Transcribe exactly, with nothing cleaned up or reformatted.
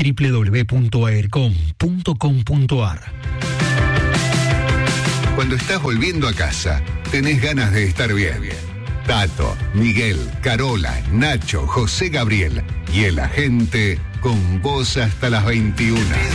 doble u doble u doble u punto aercom punto com punto ar. Cuando estás volviendo a casa, tenés ganas de estar bien. Tato, Miguel, Carola, Nacho, José Gabriel y el agente con vos hasta las veintiuna.